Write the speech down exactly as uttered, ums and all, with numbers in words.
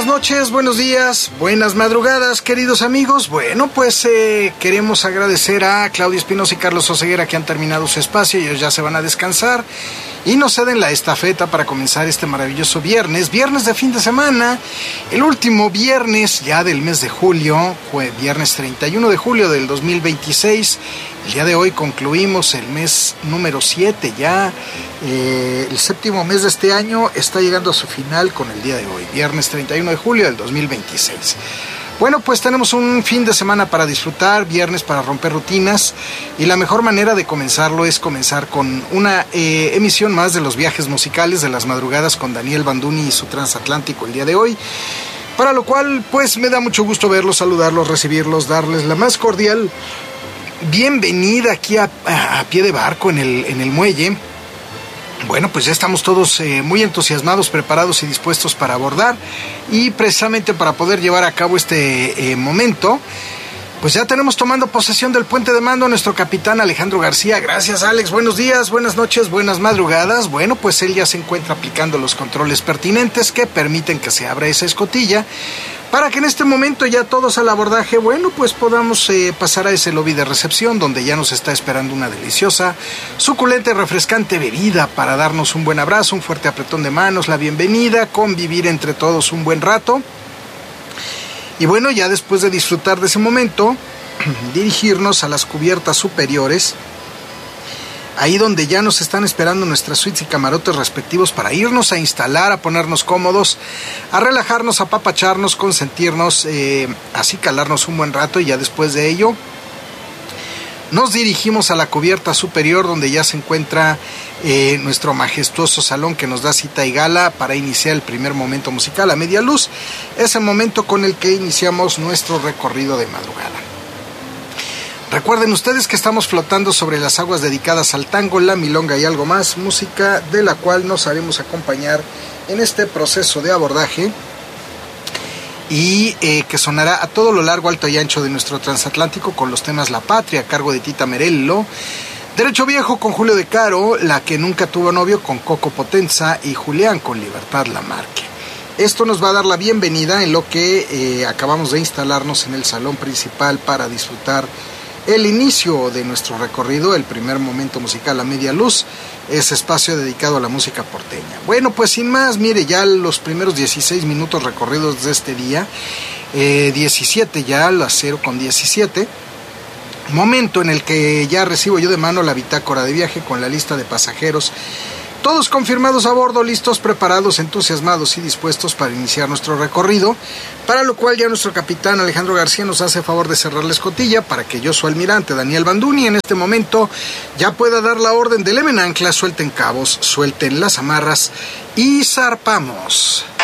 noches, buenos días, buenas madrugadas, queridos amigos. Bueno, pues eh, queremos agradecer a Claudia Espinosa y Carlos Oseguera que han terminado su espacio. Ellos ya se van a descansar y nos ceden la estafeta para comenzar este maravilloso viernes, viernes de fin de semana, el último viernes ya del mes de julio, fue viernes treinta y uno de julio del dos mil veintiséis. El día de hoy concluimos el mes número siete, ya eh, el séptimo mes de este año está llegando a su final con el día de hoy, viernes treinta y uno de julio del dos mil veintiséis. Bueno, pues tenemos un fin de semana para disfrutar, viernes para romper rutinas, y la mejor manera de comenzarlo es comenzar con una eh, emisión más de los viajes musicales de las madrugadas con Daniel Banduni y su transatlántico el día de hoy, para lo cual pues me da mucho gusto verlos, saludarlos, recibirlos, darles la más cordial bienvenida aquí a, a, a pie de barco en el, en el muelle. Bueno, pues ya estamos todos eh, muy entusiasmados, preparados y dispuestos para abordar, y precisamente para poder llevar a cabo este eh, momento, pues ya tenemos tomando posesión del puente de mando a nuestro capitán Alejandro García. Gracias, Alex, buenos días, buenas noches, buenas madrugadas. Bueno, pues él ya se encuentra aplicando los controles pertinentes que permiten que se abra esa escotilla, para que en este momento ya todos al abordaje, bueno, pues podamos eh, pasar a ese lobby de recepción donde ya nos está esperando una deliciosa, suculenta y refrescante bebida para darnos un buen abrazo, un fuerte apretón de manos, la bienvenida, convivir entre todos un buen rato. Y bueno, ya después de disfrutar de ese momento, dirigirnos a las cubiertas superiores, ahí donde ya nos están esperando nuestras suites y camarotes respectivos para irnos a instalar, a ponernos cómodos, a relajarnos, a apapacharnos, consentirnos, eh, así calarnos un buen rato, y ya después de ello nos dirigimos a la cubierta superior donde ya se encuentra eh, nuestro majestuoso salón que nos da cita y gala para iniciar el primer momento musical a media luz, ese momento con el que iniciamos nuestro recorrido de madrugada. Recuerden ustedes que estamos flotando sobre las aguas dedicadas al tango, la milonga y algo más, música de la cual nos haremos acompañar en este proceso de abordaje, y eh, que sonará a todo lo largo, alto y ancho de nuestro transatlántico con los temas La Patria a cargo de Tita Merello, Derecho Viejo con Julio De Caro, La que nunca tuvo novio con Coco Potenza y Julián con Libertad Lamarque. Esto nos va a dar la bienvenida en lo que eh, acabamos de instalarnos en el salón principal para disfrutar el inicio de nuestro recorrido, el primer momento musical a media luz, ese espacio dedicado a la música porteña. Bueno, pues sin más, mire, ya los primeros dieciséis minutos recorridos de este día, eh, diecisiete ya, a las cero con diecisiete, momento en el que ya recibo yo de mano la bitácora de viaje con la lista de pasajeros, todos confirmados a bordo, listos, preparados, entusiasmados y dispuestos para iniciar nuestro recorrido, para lo cual ya nuestro capitán Alejandro García nos hace favor de cerrar la escotilla para que yo, su almirante Daniel Banduni, en este momento ya pueda dar la orden de lemen anclas, suelten cabos, suelten las amarras y zarpamos.